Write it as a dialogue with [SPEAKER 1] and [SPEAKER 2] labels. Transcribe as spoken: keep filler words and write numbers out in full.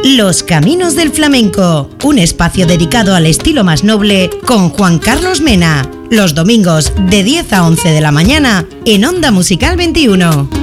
[SPEAKER 1] Los Caminos del Flamenco, un espacio dedicado al estilo más noble con Juan Carlos Mena. Los domingos de diez a once de la mañana en Onda Musical veintiuno.